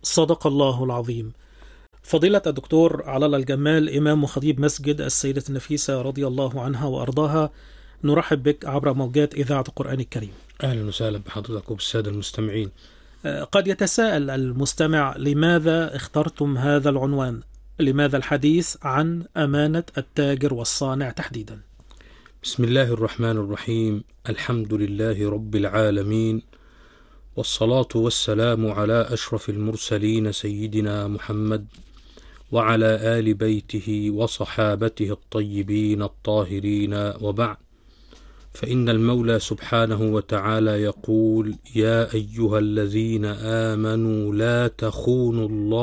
صدق الله العظيم. فضيلة الدكتور علالة الجمال، إمام وخطيب مسجد السيدة النفيسة رضي الله عنها وأرضاها، نرحب بك عبر موجات إذاعة القرآن الكريم. أهلا وسهلا بحضرتك وبالسادة المستمعين. قد يتساءل المستمع: لماذا اخترتم هذا العنوان؟ لماذا الحديث عن أمانة التاجر والصانع تحديدا؟ بسم الله الرحمن الرحيم. الحمد لله رب العالمين، والصلاة والسلام على أشرف المرسلين سيدنا محمد وعلى آل بيته وصحابته الطيبين الطاهرين، وبعد. فإن المولى سبحانه وتعالى يقول: يا أيها الذين آمنوا لا تخونوا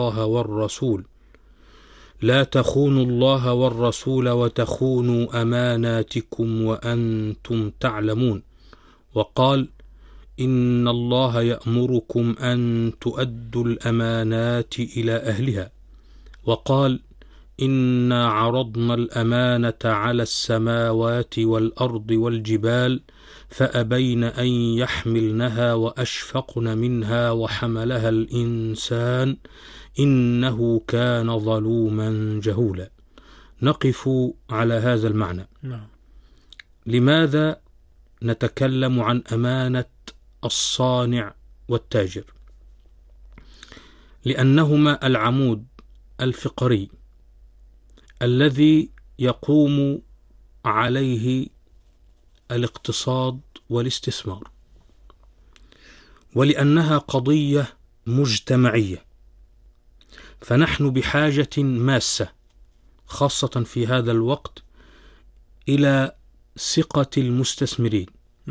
الله والرسول وتخونوا أماناتكم وأنتم تعلمون. وقال: إن الله يأمركم أن تؤدوا الأمانات إلى أهلها. وقال: إنا عرضنا الأمانة على السماوات والأرض والجبال فأبين أن يحملنها وأشفقن منها وحملها الإنسان إنه كان ظلوما جهولا. نقف على هذا المعنى. لماذا نتكلم عن أمانة الصانع والتاجر؟ لأنهما العمود الفقري الذي يقوم عليه الاقتصاد والاستثمار، ولأنها قضية مجتمعية، فنحن بحاجة ماسة خاصة في هذا الوقت إلى ثقة المستثمرين،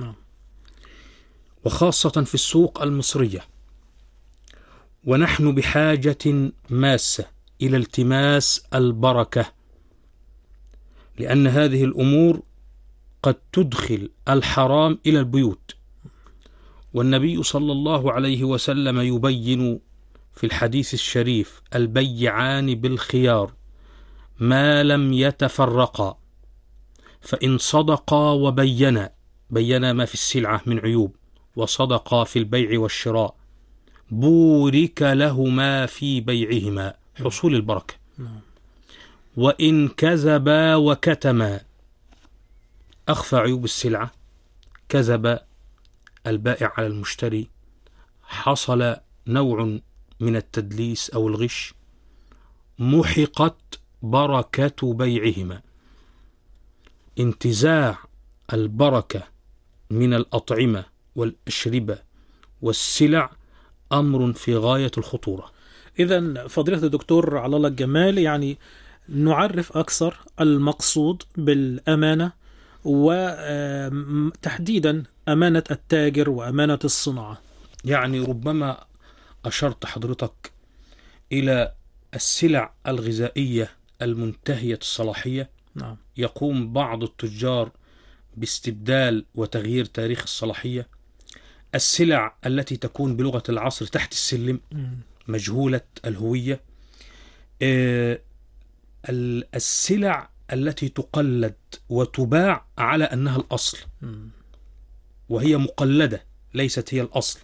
وخاصة في السوق المصرية. ونحن بحاجة ماسة إلى التماس البركة، لأن هذه الأمور قد تدخل الحرام إلى البيوت. والنبي صلى الله عليه وسلم يبين في الحديث الشريف: البيعان بالخيار ما لم يتفرقا، فإن صدقا وبينا ما في السلعة من عيوب وصدقا في البيع والشراء بورك لهما في بيعهما، حصول البركة. وإن كذبا وكتما، أخفى عيوب السلعة، كذب البائع على المشتري، حصل نوع من التدليس أو الغش، محقت بركة بيعهما. انتزاع البركة من الأطعمة والأشربة والسلع أمر في غاية الخطورة. إذن فضيلة الدكتور علالة الجمال، يعني نعرف أكثر المقصود بالأمانة، وتحديدا أمانة التاجر وأمانة الصناعة. يعني ربما أشرت حضرتك إلى السلع الغذائية المنتهية الصلاحية. نعم. يقوم بعض التجار باستبدال وتغيير تاريخ الصلاحية. السلع التي تكون بلغة العصر تحت السلم، مجهولة الهوية. السلع التي تقلد وتباع على أنها الأصل، وهي مقلدة ليست هي الأصل.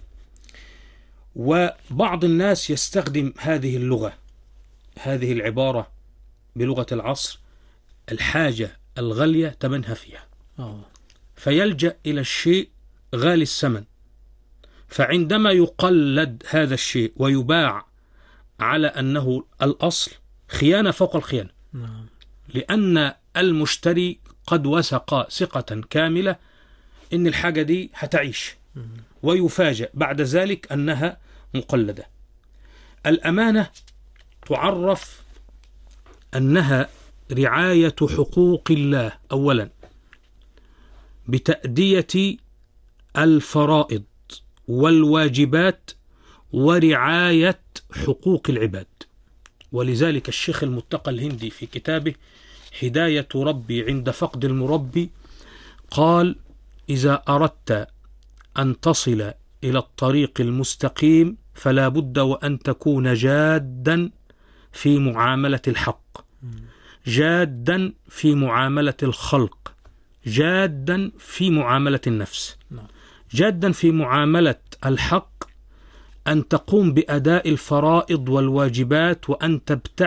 وبعض الناس يستخدم هذه اللغة، هذه العبارة بلغة العصر: الحاجة الغالية تمنها فيها. فيلجأ إلى الشيء غالي الثمن، فعندما يقلد هذا الشيء ويباع على أنه الأصل، خيانة فوق الخيانة. لأن المشتري قد وثق ثقة كاملة إن الحاجة دي هتعيش، ويفاجأ بعد ذلك أنها مقلدة. الأمانة تعرف أنها رعاية حقوق الله أولا بتأدية الفرائض والواجبات ورعاية حقوق العباد. ولذلك الشيخ المتقى الهندي في كتابه هداية ربي عند فقد المربي قال: إذا أردت أن تصل إلى الطريق المستقيم فلا بد وأن تكون جادا في معاملة الحق، جادا في معاملة الخلق، جادا في معاملة النفس. جادا في معاملة الحق أن تقوم بأداء الفرائض والواجبات وأن تبتعد